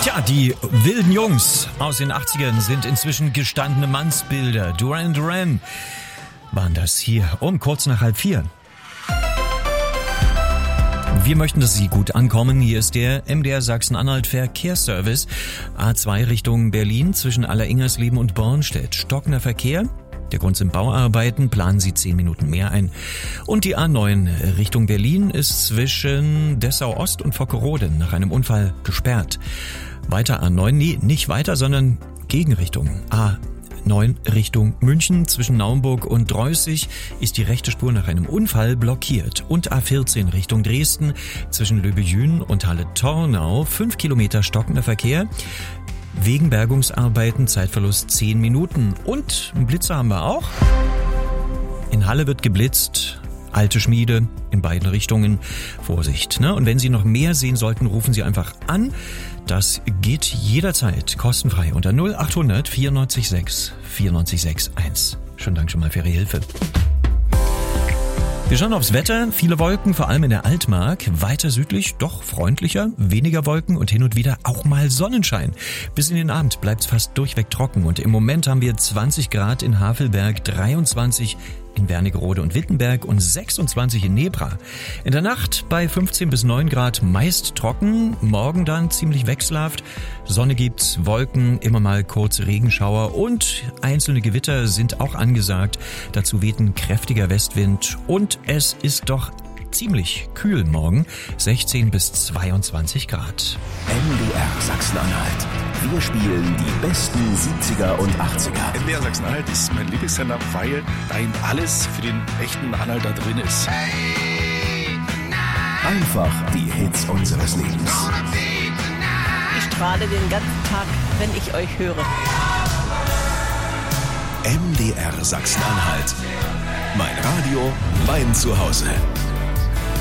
Tja, die wilden Jungs aus den 80ern sind inzwischen gestandene Mannsbilder. Duran Duran waren das hier um kurz nach 3:30. Wir möchten, dass Sie gut ankommen. Hier ist der MDR Sachsen-Anhalt Verkehrsservice. A2 Richtung Berlin zwischen Alleringers-Leben und Bornstedt. Stockender Verkehr. Der Grund sind Bauarbeiten, planen Sie 10 Minuten mehr ein. Und die A9 Richtung Berlin ist zwischen Dessau-Ost und Vockerode nach einem Unfall gesperrt. Weiter A9, nee, nicht weiter, sondern Gegenrichtung. A9 Richtung München zwischen Naumburg und Dreußig ist die rechte Spur nach einem Unfall blockiert. Und A14 Richtung Dresden zwischen Löbejün und Halle-Tornau 5 Kilometer stockender Verkehr. Wegen Bergungsarbeiten Zeitverlust 10 Minuten. Und einen Blitzer haben wir auch. In Halle wird geblitzt. Alte Schmiede in beiden Richtungen. Vorsicht, ne? Und wenn Sie noch mehr sehen sollten, rufen Sie einfach an. Das geht jederzeit kostenfrei unter 0800 94 6 94 61. Schönen Dank schon mal für Ihre Hilfe. Wir schauen aufs Wetter. Viele Wolken, vor allem in der Altmark. Weiter südlich, doch freundlicher. Weniger Wolken und hin und wieder auch mal Sonnenschein. Bis in den Abend bleibt es fast durchweg trocken. Und im Moment haben wir 20 Grad in Havelberg, 23 in Wernigerode und Wittenberg und 26 in Nebra. In der Nacht bei 15 bis 9 Grad meist trocken. Morgen dann ziemlich wechselhaft. Sonne gibt's, Wolken, immer mal kurze Regenschauer und einzelne Gewitter sind auch angesagt. Dazu weht ein kräftiger Westwind und es ist doch ziemlich kühl morgen, 16 bis 22 Grad. MDR Sachsen-Anhalt. Wir spielen die besten 70er und 80er. MDR Sachsen-Anhalt ist mein Lieblingssender, weil da eben alles für den echten Anhalter drin ist. Einfach die Hits unseres Lebens. Ich strahle den ganzen Tag, wenn ich euch höre. MDR Sachsen-Anhalt. Mein Radio, mein Zuhause.